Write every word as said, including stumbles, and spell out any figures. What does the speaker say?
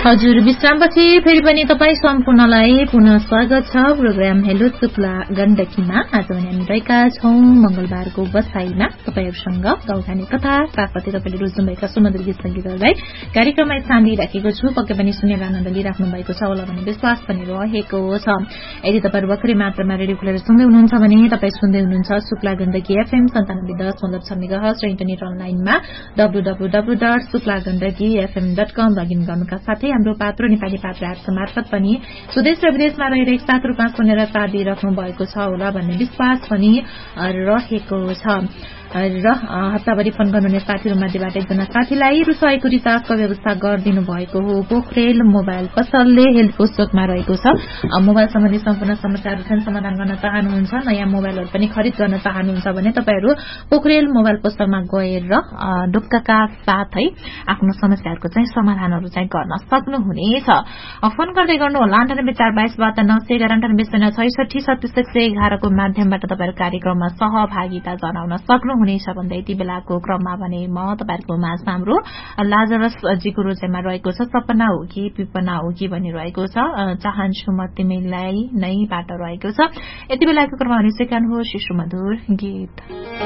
हजुर विश्रामपछि फेरि पनि तपाईँ सम्पूर्णलाई पुनः स्वागत छ प्रोग्राम हेलो शुक्ला गण्डकीमा। आज भने हामी रहेका छौं मंगलबारको बसाईमा तपाईहरूसँग गाउँखाने कथा साथसाथै तपाईँले रोज्नुभएका सुमधुर गीत संगीतहरूलाई कार्यक्रममा स्थान दिइराखेको छु। पक्कै पनि सुनेर आनन्द लिइराख्नु भएको छ होला भन्ने विश्वास पनि रहेको छ। यदि तपाईहरू भर्खरै मात्रामा रेडियो खोलेर सुन्दै हुनुहुन्छ भने तपाईँ सुन्दै हुनुहुन्छ शुक्ला गण्डकी एफएम सन्तानब्बे दशमलव छ मेगाहर्ज र इन्टरनेट अनलाइनमा W W W dot Shukla Gandaki FM dot com login गर्नुका साथै हाम्रो पात्रो नेपाली पात्र एप्स मार्फत पनि स्वदेश र विदेशमा रहेर साथरूपमा सुनेर साथ दिइराख्नु भएको छ होला भन्ने विश्वास पनि रहेको छ। र हप्ताभरि फोन गर्नुहुने साथीहरू मध्येबाट एकजना साथीलाई रु सयको रिचार्जको व्यवस्था गरिदिनु भएको हो पोखरेल मोबाइल पसलले हेल्थ पुस्तकमा रहेको छ। मोबाइल सम्बन्धी सम्पूर्ण समस्याहरू छन् समाधान गर्न चाहनुहुन्छ, नयाँ मोबाइलहरू पनि खरिद गर्न चाहनुहुन्छ भने तपाईहरू पोखरेल मोबाइल पसलमा गएर ढुक्काका साथै आफ्नो समस्याहरूको चाहिँ समाधानहरू चाहिँ गर्न सक्नुहुनेछ। फोन गर्दै गर्नुहोला अन्ठानब्बे चार बाइसबाट नौ सय एघार अन्ठानब्बे शून्य छैसठी सत्तिस एक सय एघारको माध्यमबाट तपाईँहरू कार्यक्रममा सहभागिता जनाउन सक्नु हुनेछ भन्दै यति बेलाको क्रममा भने म तपाईहरुको माझमा हाम्रो लाजरस जीको रोजाइमा रहेको छ सपना हो कि विपना हो कि भनिरहेको छ चाहन्छु म तिमीलाई नै बाट रहेको छ। यति बेलाको क्रममा भने सेकेन्ड हो शिशु मधुर गीत।